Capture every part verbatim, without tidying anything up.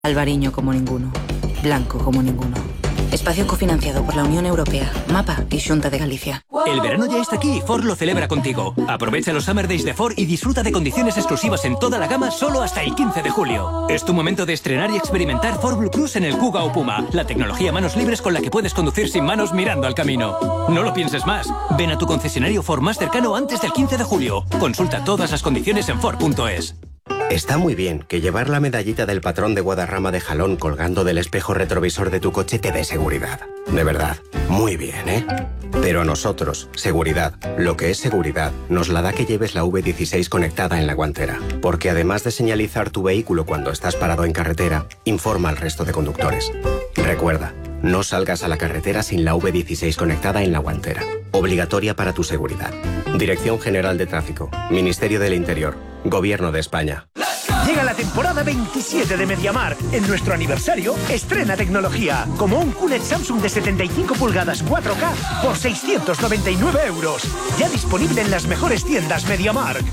Albariño como ninguno. Blanco como ninguno. Espacio cofinanciado por la Unión Europea, MAPA y Xunta de Galicia. El verano ya está aquí y Ford lo celebra contigo. Aprovecha los Summer Days de Ford y disfruta de condiciones exclusivas en toda la gama solo hasta el quince de julio. Es tu momento de estrenar y experimentar Ford Blue Cruise en el Kuga o Puma, la tecnología manos libres con la que puedes conducir sin manos mirando al camino. No lo pienses más. Ven a tu concesionario Ford más cercano antes del quince de julio. Consulta todas las condiciones en Ford punto es. Está muy bien que llevar la medallita del patrón de Guadarrama de Jalón colgando del espejo retrovisor de tu coche te dé seguridad. De verdad, muy bien, ¿eh? Pero a nosotros, seguridad, lo que es seguridad, nos la da que lleves la V dieciséis conectada en la guantera. Porque además de señalizar tu vehículo cuando estás parado en carretera, informa al resto de conductores. Recuerda, no salgas a la carretera sin la V dieciséis conectada en la guantera. Obligatoria para tu seguridad. Dirección General de Tráfico, Ministerio del Interior, Gobierno de España. Llega la temporada veintisiete de MediaMarkt. En nuestro aniversario, estrena tecnología, como un Q L E D Samsung de setenta y cinco pulgadas cuatro K por seiscientos noventa y nueve euros. Ya disponible en las mejores tiendas MediaMarkt.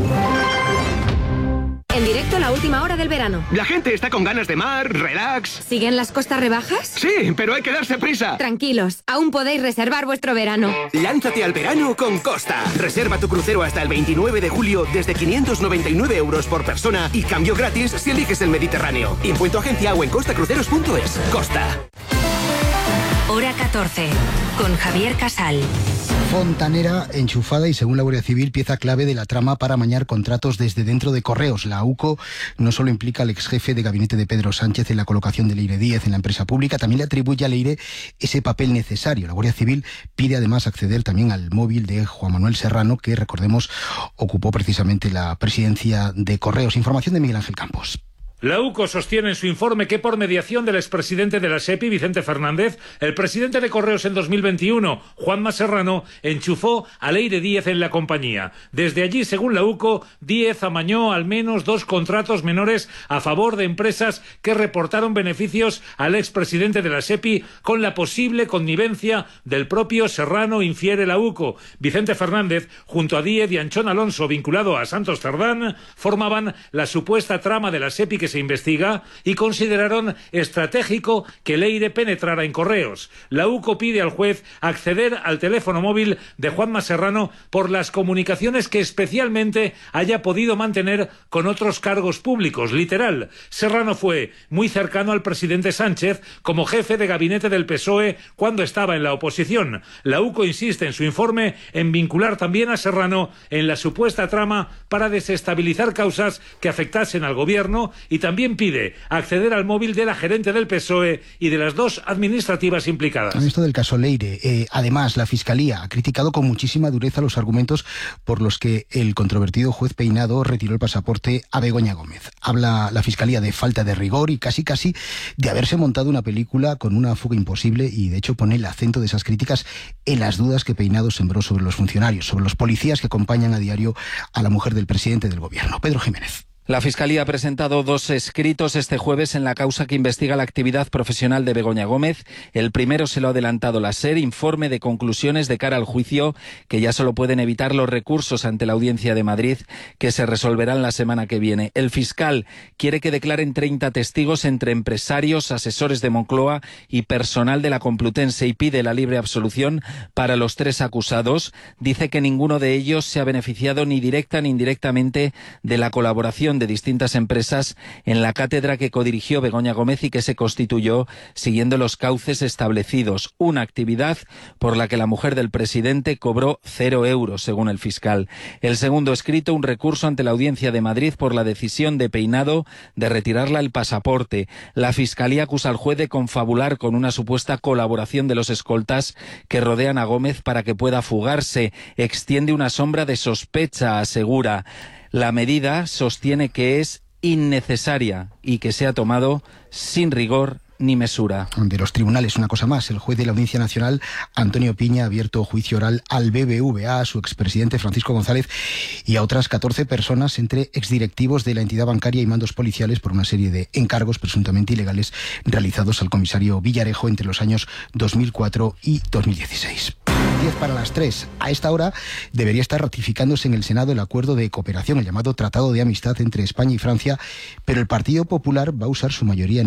En directo, la última hora del verano. La gente está con ganas de mar, relax. ¿Siguen las costas rebajas? Sí, pero hay que darse prisa. Tranquilos, aún podéis reservar vuestro verano. Lánzate al verano con Costa. Reserva tu crucero hasta el veintinueve de julio desde quinientos noventa y nueve euros por persona y cambio gratis si eliges el Mediterráneo. Impuesto agencia o en costacruceros punto es. Costa. Hora catorce, con Javier Casal. Fontanera enchufada y, según la Guardia Civil, pieza clave de la trama para amañar contratos desde dentro de Correos. La UCO no solo implica al exjefe de gabinete de Pedro Sánchez en la colocación de Leire Díez en la empresa pública, también le atribuye a Leire ese papel necesario. La Guardia Civil pide además acceder también al móvil de Juan Manuel Serrano, que, recordemos, ocupó precisamente la presidencia de Correos. Información de Miguel Ángel Campos. La UCO sostiene en su informe que por mediación del expresidente de la SEPI, Vicente Fernández, el presidente de Correos en dos mil veintiuno, Juanma Serrano, enchufó a Leire Díez en la compañía. Desde allí, según la UCO, Díez amañó al menos dos contratos menores a favor de empresas que reportaron beneficios al expresidente de la SEPI con la posible connivencia del propio Serrano, infiere la UCO. Vicente Fernández, junto a Díez y Anchón Alonso, vinculado a Santos Cerdán, formaban la supuesta trama de la SEPI que se investiga y consideraron estratégico que Leire penetrara en Correos. La UCO pide al juez acceder al teléfono móvil de Juanma Serrano por las comunicaciones que especialmente haya podido mantener con otros cargos públicos. Literal, Serrano fue muy cercano al presidente Sánchez como jefe de gabinete del P S O E cuando estaba en la oposición. La UCO insiste en su informe en vincular también a Serrano en la supuesta trama para desestabilizar causas que afectasen al gobierno y también pide acceder al móvil de la gerente del P S O E y de las dos administrativas implicadas. En esto del caso Leire, eh, además, la Fiscalía ha criticado con muchísima dureza los argumentos por los que el controvertido juez Peinado retiró el pasaporte a Begoña Gómez. Habla la Fiscalía de falta de rigor y casi casi de haberse montado una película con una fuga imposible, y de hecho pone el acento de esas críticas en las dudas que Peinado sembró sobre los funcionarios, sobre los policías que acompañan a diario a la mujer del presidente del gobierno. Pedro Jiménez. La Fiscalía ha presentado dos escritos este jueves en la causa que investiga la actividad profesional de Begoña Gómez. El primero se lo ha adelantado la SER, informe de conclusiones de cara al juicio que ya solo pueden evitar los recursos ante la Audiencia de Madrid, que se resolverán la semana que viene. El fiscal quiere que declaren treinta testigos entre empresarios, asesores de Moncloa y personal de la Complutense y pide la libre absolución para los tres acusados. Dice que ninguno de ellos se ha beneficiado ni directa ni indirectamente de la colaboración de distintas empresas en la cátedra que codirigió Begoña Gómez y que se constituyó siguiendo los cauces establecidos. Una actividad por la que la mujer del presidente cobró cero euros, según el fiscal. El segundo escrito, un recurso ante la Audiencia de Madrid por la decisión de Peinado de retirarla el pasaporte. La Fiscalía acusa al juez de confabular con una supuesta colaboración de los escoltas que rodean a Gómez para que pueda fugarse. Extiende una sombra de sospecha, asegura. La medida sostiene que es innecesaria y que se ha tomado sin rigor ni mesura. De los tribunales, una cosa más. El juez de la Audiencia Nacional, Antonio Piña, ha abierto juicio oral al B B V A, a su expresidente Francisco González y a otras catorce personas, entre exdirectivos de la entidad bancaria y mandos policiales, por una serie de encargos presuntamente ilegales realizados al comisario Villarejo entre los años dos mil cuatro y dos mil dieciséis. diez para las tres. A esta hora debería estar ratificándose en el Senado el acuerdo de cooperación, el llamado Tratado de Amistad entre España y Francia, pero el Partido Popular va a usar su mayoría